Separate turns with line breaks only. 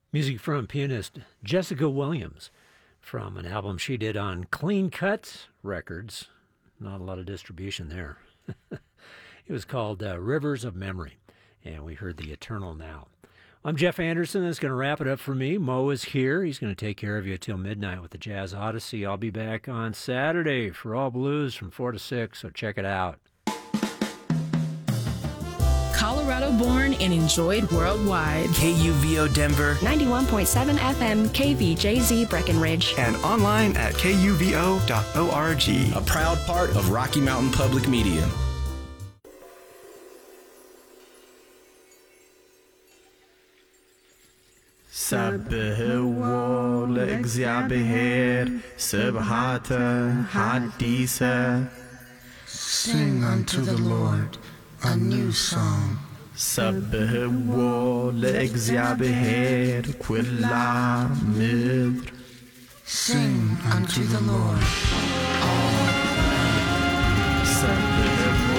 Music from pianist Jessica Williams from an album she did on Clean Cut Records. Not a lot of distribution there. It was called Rivers of Memory, and we heard The Eternal Now. I'm Jeff Anderson. That's going to wrap it up for me. Mo is here. He's going to take care of you till midnight with the Jazz Odyssey. I'll be back on Saturday for All Blues from 4 to 6, so check it out.
Colorado born and enjoyed worldwide.
KUVO Denver,
91.7 FM KVJZ Breckenridge,
and online at kuvo.org.
A proud part of Rocky Mountain Public Media.
سبحوا لإግዚአብሔር ስብሐተ ሐዲሰ.
Sing unto the Lord a new song.
سبحوا لإግዚአብሔር ኩላ ምድር.
Sing unto the Lord